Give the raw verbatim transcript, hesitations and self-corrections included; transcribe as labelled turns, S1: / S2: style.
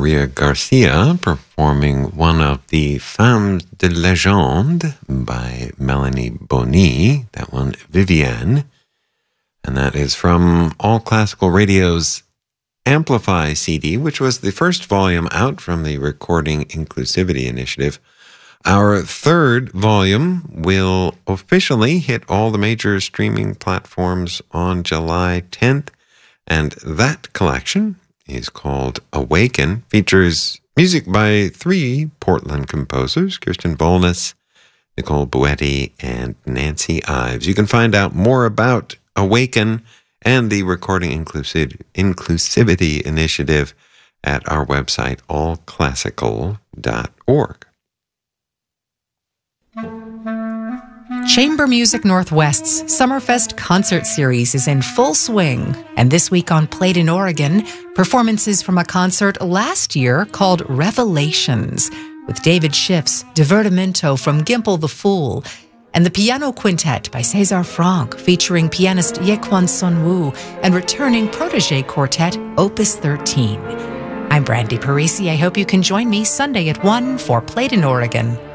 S1: Maria Garcia performing one of the Femmes de Légende by Melanie Boni, that one, Vivienne. And that is from All Classical Radio's Amplify C D, which was the first volume out from the Recording Inclusivity Initiative. Our third volume will officially hit all the major streaming platforms on July tenth, and that collection is called Awaken, features music by three Portland composers, Kirsten Volness, Nicole Boetti, and Nancy Ives. You can find out more about Awaken and the Recording Inclusiv- Inclusivity Initiative at our website, all classical dot org.
S2: Chamber Music Northwest's Summerfest concert series is in full swing, and this week on Played in Oregon, performances from a concert last year called Revelations, with David Schiff's Divertimento from Gimple the Fool, and the Piano Quintet by César Franck, featuring pianist Yequan Sun Wu and returning protege quartet Opus thirteen. I'm Brandy Parisi. I hope you can join me Sunday at one for Played in Oregon.